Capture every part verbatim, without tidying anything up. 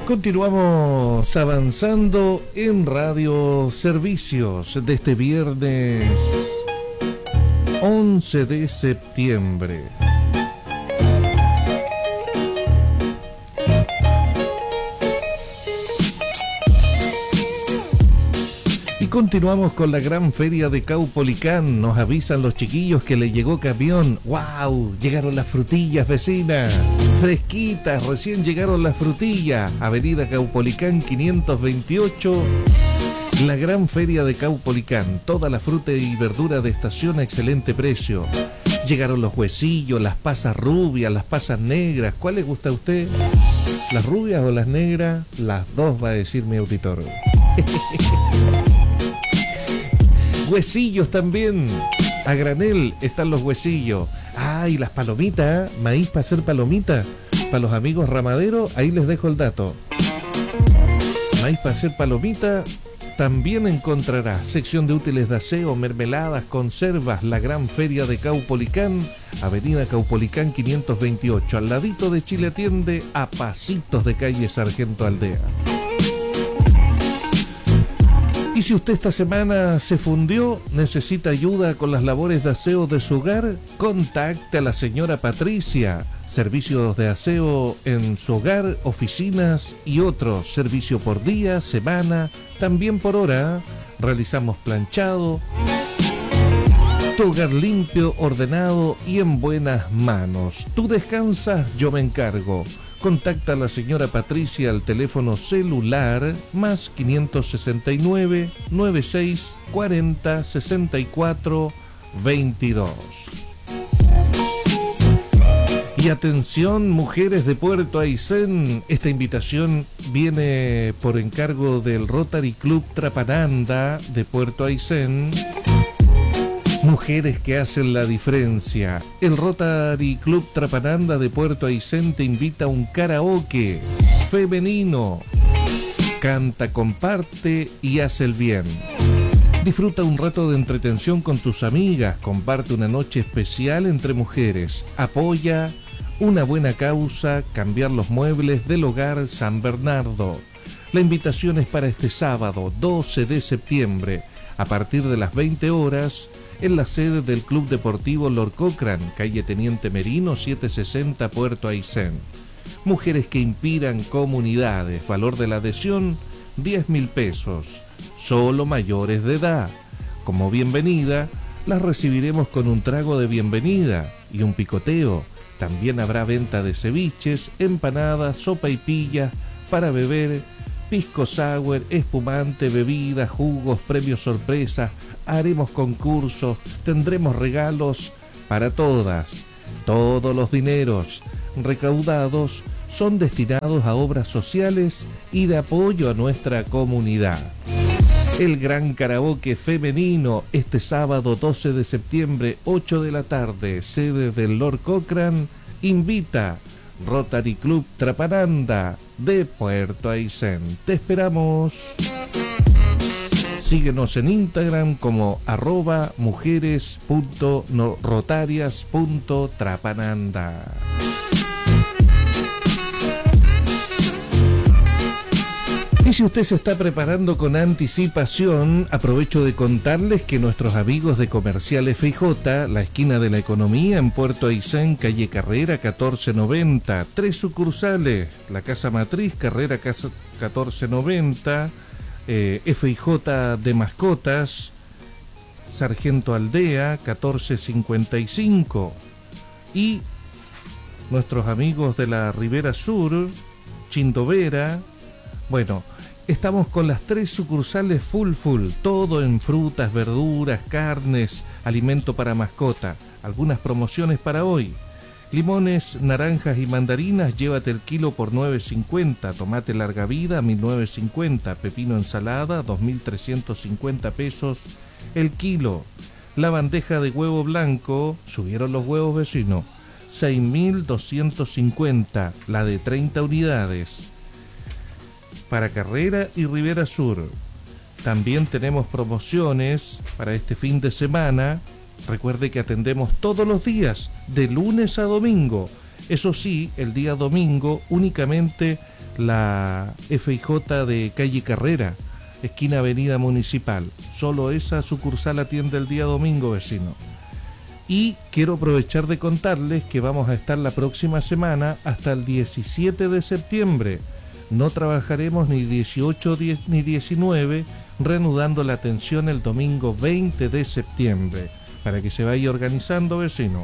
Continuamos avanzando en Radio Servicios de este viernes once de septiembre. Y continuamos con la gran feria de Caupolicán. Nos avisan los chiquillos que le llegó camión. ¡Wow! Llegaron las frutillas, vecina. Fresquitas, recién llegaron las frutillas. Avenida Caupolicán quinientos veintiocho. La gran feria de Caupolicán. Toda la fruta y verdura de estación a excelente precio. Llegaron los huesillos, las pasas rubias, las pasas negras. ¿Cuál le gusta a usted? ¿Las rubias o las negras? Las dos, va a decir mi auditor. Huesillos también. A granel están los huesillos. Ah, y las palomitas, ¿eh? Maíz para hacer palomitas. Para los amigos ramaderos, ahí les dejo el dato. Maíz para hacer palomita. También encontrará sección de útiles de aseo, mermeladas, conservas, la gran feria de Caupolicán, avenida Caupolicán quinientos veintiocho, al ladito de Chile Atiende, a pasitos de calle Sargento Aldea. Y si usted esta semana se fundió, necesita ayuda con las labores de aseo de su hogar, contacte a la señora Patricia. Servicios de aseo en su hogar, oficinas y otros. Servicio por día, semana, también por hora. Realizamos planchado. Tu hogar limpio, ordenado y en buenas manos. Tú descansas, yo me encargo. Contacta a la señora Patricia al teléfono celular más quinientos sesenta y nueve, noventa y seis, cuarenta, sesenta y cuatro, veintidós. Y atención, mujeres de Puerto Aysén, esta invitación viene por encargo del Rotary Club Trapananda de Puerto Aysén. Mujeres que hacen la diferencia. El Rotary Club Trapananda de Puerto Aysén te invita a un karaoke femenino. Canta, comparte y haz el bien. Disfruta un rato de entretención con tus amigas. Comparte una noche especial entre mujeres. Apoya una buena causa, cambiar los muebles del hogar San Bernardo. La invitación es para este sábado, doce de septiembre, a partir de las veinte horas, en la sede del Club Deportivo Lord Cochrane, calle Teniente Merino, setecientos sesenta, Puerto Aysén. Mujeres que inspiran comunidades. Valor de la adhesión, diez mil pesos. Solo mayores de edad. Como bienvenida, las recibiremos con un trago de bienvenida y un picoteo. También habrá venta de ceviches, empanadas, sopa y pillas para beber, pisco sour, espumante, bebidas, jugos, premios sorpresa. Haremos concursos, tendremos regalos para todas. Todos los dineros recaudados son destinados a obras sociales y de apoyo a nuestra comunidad. El gran karaoke femenino este sábado doce de septiembre, ocho de la tarde, sede del Lord Cochrane, invita Rotary Club Trapananda de Puerto Aysén. Te esperamos. Síguenos en Instagram como arroba mujeres punto rotarias punto trapananda. Y si usted se está preparando con anticipación, aprovecho de contarles que nuestros amigos de Comercial F I J, la esquina de la economía en Puerto Aysén, calle Carrera catorce noventa, tres sucursales, la Casa Matriz, Carrera catorce noventa, eh, F I J de Mascotas, Sargento Aldea catorce cincuenta y cinco, y nuestros amigos de la Ribera Sur, Chindovera. Bueno, estamos con las tres sucursales full full, todo en frutas, verduras, carnes, alimento para mascota. Algunas promociones para hoy. Limones, naranjas y mandarinas, llévate el kilo por nueve cincuenta. Tomate larga vida, mil novecientos cincuenta. Pepino ensalada, dos mil trescientos cincuenta pesos el kilo. La bandeja de huevo blanco, subieron los huevos vecinos, seis mil doscientos cincuenta, la de treinta unidades. Para Carrera y Ribera Sur. También tenemos promociones para este fin de semana. Recuerde que atendemos todos los días, de lunes a domingo. Eso sí, el día domingo únicamente la F I J de calle Carrera, esquina Avenida Municipal. Solo esa sucursal atiende el día domingo, vecino. Y quiero aprovechar de contarles que vamos a estar la próxima semana hasta el diecisiete de septiembre. No trabajaremos ni dieciocho ni diecinueve, reanudando la atención el domingo veinte de septiembre, para que se vaya organizando, vecino.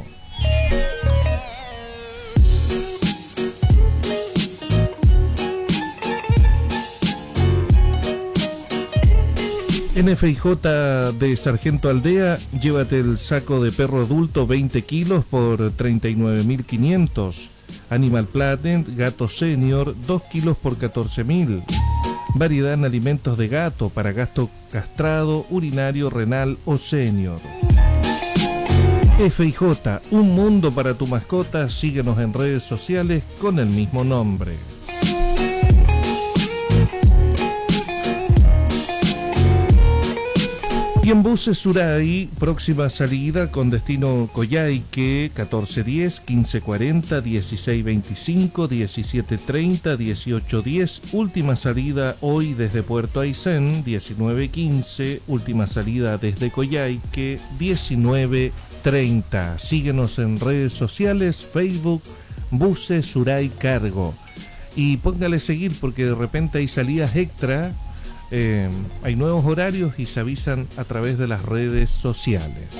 En F I J de Sargento Aldea, llévate el saco de perro adulto veinte kilos por treinta y nueve mil quinientos. Animal Planet, gato senior, dos kilos por catorce mil. Variedad en alimentos de gato para gato castrado, urinario, renal o senior. F I J, un mundo para tu mascota. Síguenos en redes sociales con el mismo nombre. Y en buses Suray, próxima salida con destino Coyhaique, catorce diez, quince cuarenta, dieciséis veinticinco, diecisiete treinta, dieciocho diez. Última salida hoy desde Puerto Aysén, diecinueve quince. Última salida desde Coyhaique, diecinueve treinta. Síguenos en redes sociales, Facebook, Buses Suray Cargo. Y póngale seguir porque de repente hay salidas extra. Eh, hay nuevos horarios y se avisan a través de las redes sociales.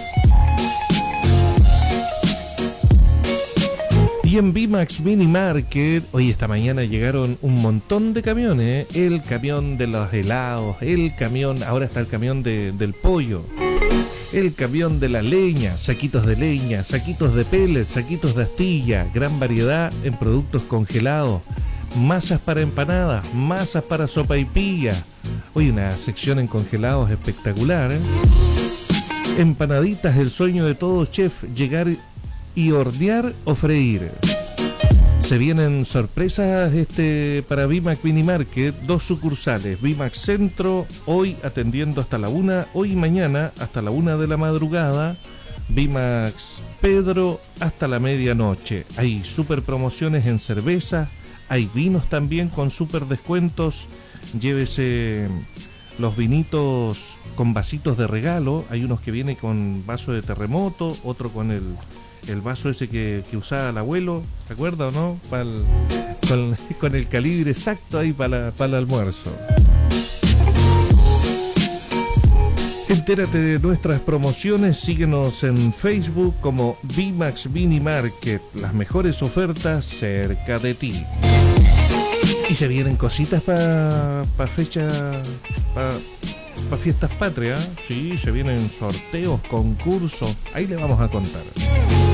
Y en Bimax Mini Market, hoy esta mañana llegaron un montón de camiones, ¿eh? El camión de los helados, el camión, ahora está el camión de, del pollo, el camión de la leña, saquitos de leña, saquitos de pellets, saquitos de astilla, gran variedad en productos congelados, masas para empanadas, masas para sopaipilla. Hoy una sección en congelados espectacular, ¿eh? Empanaditas, el sueño de todo chef, llegar y hornear o freír. Se vienen sorpresas este para Bimax Mini Market, dos sucursales, Bimax Centro, hoy atendiendo hasta la una, hoy y mañana hasta la una de la madrugada, Bimax Pedro hasta la medianoche. Hay super promociones en cerveza, hay vinos también con super descuentos. Llévese los vinitos con vasitos de regalo. Hay unos que vienen con vaso de terremoto, otro con el, el vaso ese que, que usaba el abuelo, ¿se acuerda o no? Pa'l, con, con el calibre exacto ahí para, para el almuerzo. Entérate de nuestras promociones, síguenos en Facebook como Bimax Mini Market, las mejores ofertas cerca de ti. Y se vienen cositas para pa fecha, para pa fiestas patrias, sí, se vienen sorteos, concursos, ahí le vamos a contar.